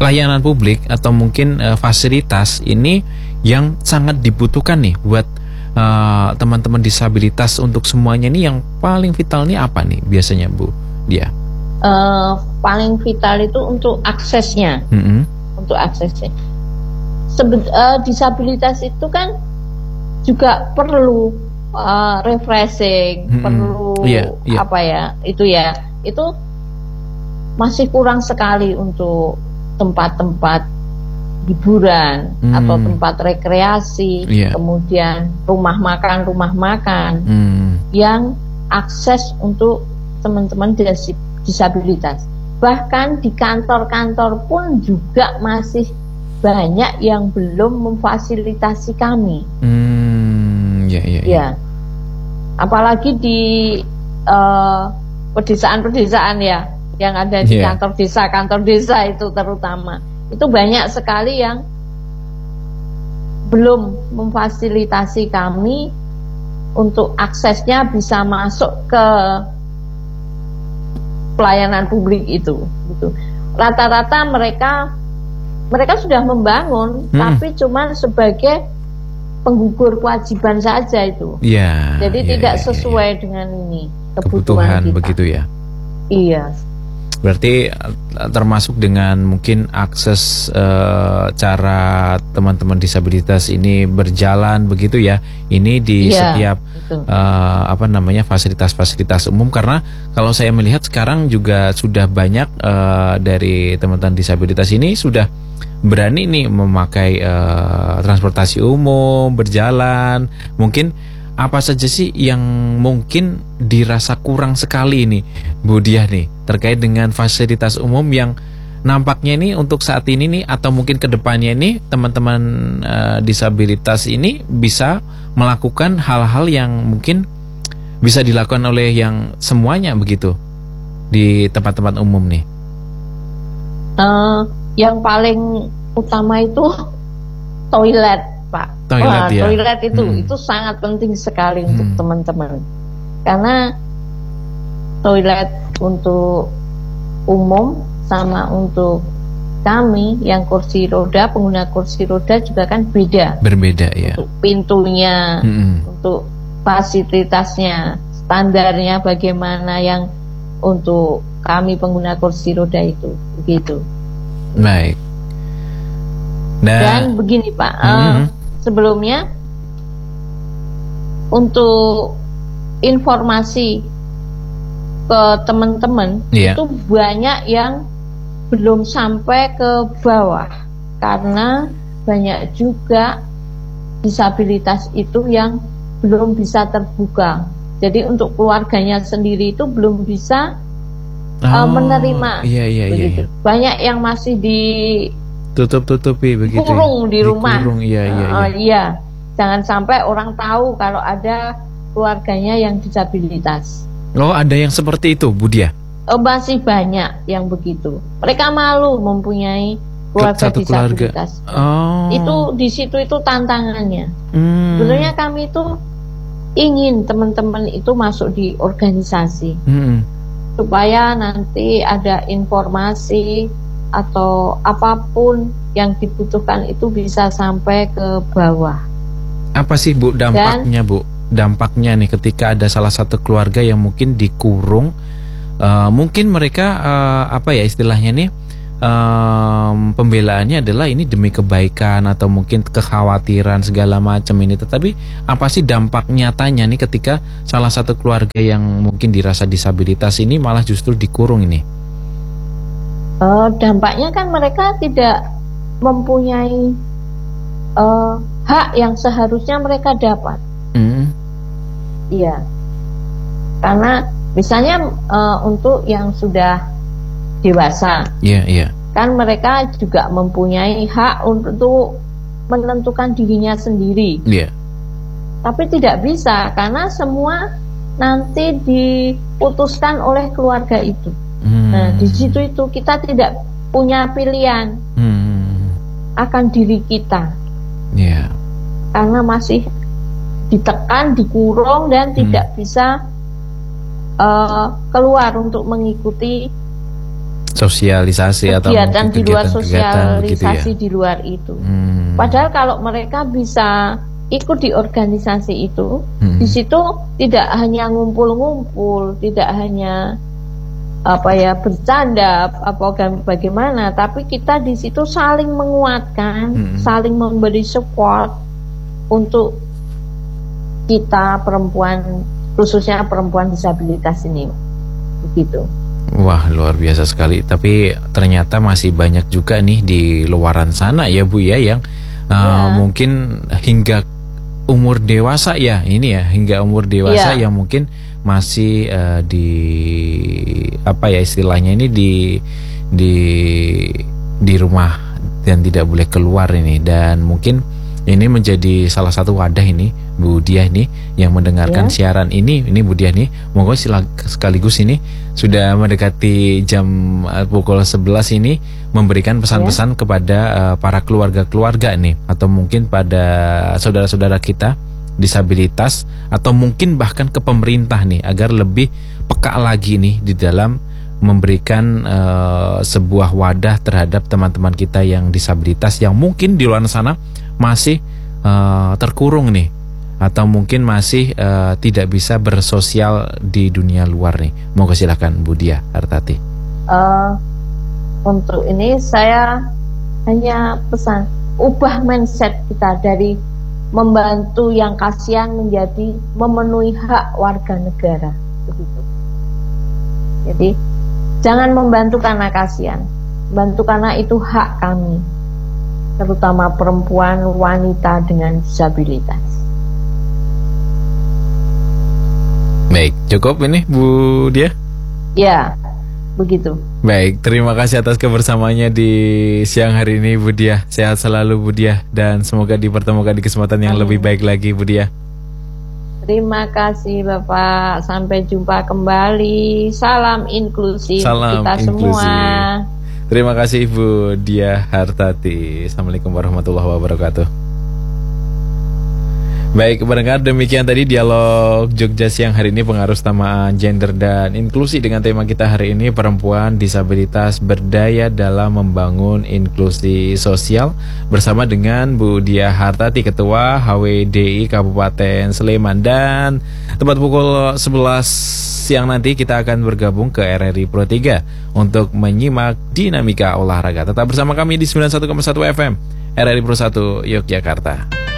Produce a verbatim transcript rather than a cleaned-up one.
layanan publik atau mungkin uh, fasilitas ini yang sangat dibutuhkan nih buat uh, teman-teman disabilitas untuk semuanya nih, yang paling vital nih apa nih biasanya Bu Dia? Uh, paling vital itu untuk aksesnya, mm-hmm. untuk aksesnya. Sebe- uh, disabilitas itu kan juga perlu uh, refreshing, mm-hmm. perlu yeah, yeah. apa ya, itu ya, itu masih kurang sekali untuk tempat-tempat hiburan hmm. atau tempat rekreasi, yeah. kemudian rumah makan, rumah makan hmm. yang akses untuk teman-teman disabilitas. Bahkan di kantor-kantor pun juga masih banyak yang belum memfasilitasi kami. Hmm. Yeah, yeah, yeah. Ya, apalagi di uh, pedesaan-pedesaan ya, yang ada di yeah. kantor desa, kantor desa itu terutama, itu banyak sekali yang belum memfasilitasi kami untuk aksesnya bisa masuk ke pelayanan publik itu. Gitu. Rata-rata mereka mereka sudah membangun, hmm. tapi cuma sebagai penggugur kewajiban saja itu. Yeah, Jadi yeah, tidak yeah, sesuai yeah. dengan ini kebutuhan, kebutuhan kita. Begitu ya. Iya. Berarti termasuk dengan mungkin akses uh, cara teman-teman disabilitas ini berjalan begitu ya. Ini di yeah, setiap uh, apa namanya fasilitas-fasilitas umum, karena kalau saya melihat sekarang juga sudah banyak uh, dari teman-teman disabilitas ini sudah berani nih memakai uh, transportasi umum, berjalan. Mungkin apa saja sih yang mungkin dirasa kurang sekali nih Bu Diah nih terkait dengan fasilitas umum yang nampaknya nih untuk saat ini nih atau mungkin kedepannya nih teman-teman uh, disabilitas ini bisa melakukan hal-hal yang mungkin bisa dilakukan oleh yang semuanya begitu di tempat-tempat umum nih? Uh, yang paling utama itu toilet, Pak. Toilet, Wah, ya. toilet itu hmm. itu sangat penting sekali hmm. untuk teman-teman, karena toilet untuk umum sama untuk kami yang kursi roda, pengguna kursi roda juga kan beda. Berbeda ya. Untuk pintunya, hmm. untuk fasilitasnya, standarnya bagaimana yang untuk kami pengguna kursi roda itu, begitu. Baik. Nah. Dan begini Pak. Hmm. Uh, Sebelumnya untuk informasi ke teman-teman yeah. itu banyak yang belum sampai ke bawah, karena banyak juga disabilitas itu yang belum bisa terbuka. Jadi untuk keluarganya sendiri itu belum bisa oh, uh, menerima. Iya, iya, iya. Banyak yang masih di tutup-tutupi begitu. Kurung di rumah. Dikurung, iya, iya, iya. Uh, iya. Jangan sampai orang tahu kalau ada keluarganya yang disabilitas. Oh, ada yang seperti itu, Bu Dia? Oh, masih banyak yang begitu. Mereka malu mempunyai keluarga Satu disabilitas. Keluarga. Oh. Itu di situ itu tantangannya. Hmm. Sebenarnya kami itu ingin teman-teman itu masuk di organisasi, hmm. supaya nanti ada informasi atau apapun yang dibutuhkan itu bisa sampai ke bawah. Apa sih Bu dampaknya Dan, Bu? Dampaknya nih ketika ada salah satu keluarga yang mungkin dikurung, uh, mungkin mereka uh, apa ya istilahnya nih, um, pembelaannya adalah ini demi kebaikan atau mungkin kekhawatiran segala macam ini. Tetapi apa sih dampak nyatanya nih ketika salah satu keluarga yang mungkin dirasa disabilitas ini malah justru dikurung ini? Uh, dampaknya kan mereka tidak mempunyai uh, hak yang seharusnya mereka dapat. Mm. Iya, karena misalnya uh, untuk yang sudah dewasa, yeah, yeah. kan mereka juga mempunyai hak untuk menentukan dirinya sendiri. Yeah. Tapi tidak bisa karena semua nanti diputuskan oleh keluarga itu. Hmm. Nah, di situ itu kita tidak punya pilihan hmm. akan diri kita, yeah. karena masih ditekan, dikurung dan hmm. tidak bisa uh, keluar untuk mengikuti sosialisasi atau kegiatan di luar sosialisasi ya? Di luar itu. Hmm. Padahal kalau mereka bisa ikut di organisasi itu, hmm. di situ tidak hanya ngumpul-ngumpul, tidak hanya apa ya bercanda apa bagaimana, tapi kita di situ saling menguatkan, hmm. saling memberi support untuk kita perempuan, khususnya perempuan disabilitas ini, begitu. Wah, luar biasa sekali. Tapi ternyata masih banyak juga nih di luaran sana ya Bu ya, yang uh, ya. mungkin hingga umur dewasa ya, ini ya hingga umur dewasa ya. yang mungkin masih uh, di apa ya istilahnya ini di di di rumah dan tidak boleh keluar ini, dan mungkin ini menjadi salah satu wadah ini Bu Diah ini yang mendengarkan ya. siaran ini, ini Bu Diah nih, monggo sila, sekaligus ini sudah mendekati jam uh, pukul sebelas ini memberikan pesan-pesan ya. kepada uh, para keluarga-keluarga nih, atau mungkin pada saudara-saudara kita disabilitas, atau mungkin bahkan ke pemerintah nih, agar lebih peka lagi nih di dalam memberikan uh, sebuah wadah terhadap teman-teman kita yang disabilitas yang mungkin di luar sana masih uh, terkurung nih, atau mungkin masih uh, tidak bisa bersosial di dunia luar nih. Monggo silakan Bu Diah Hartati. Uh, untuk ini saya hanya pesan, ubah mindset kita dari membantu yang kasihan menjadi memenuhi hak warga negara, begitu. Jadi jangan membantu karena kasihan, bantu karena itu hak kami, terutama perempuan, wanita dengan disabilitas. Baik, cukup ini Bu Diah? Ya, begitu. Baik, terima kasih atas kebersamaannya di siang hari ini Bu Diah. Sehat selalu Bu Diah, dan semoga dipertemukan di kesempatan yang Amin. lebih baik lagi Bu Diah. Terima kasih Bapak, sampai jumpa kembali. Salam inklusif Salam kita inklusi. semua. Terima kasih Bu Diah Hartati. Assalamualaikum warahmatullahi wabarakatuh. Baik, pendengar, demikian tadi dialog Jogja siang hari ini, pengaruh utamaan gender dan inklusi, dengan tema kita hari ini, perempuan disabilitas berdaya dalam membangun inklusi sosial, bersama dengan Bu Diah Hartati, Ketua H W D I Kabupaten Sleman. Dan tepat pukul sebelas siang nanti kita akan bergabung ke R R I Pro tiga untuk menyimak dinamika olahraga. Tetap bersama kami di sembilan puluh satu koma satu F M R R I Pro satu Yogyakarta.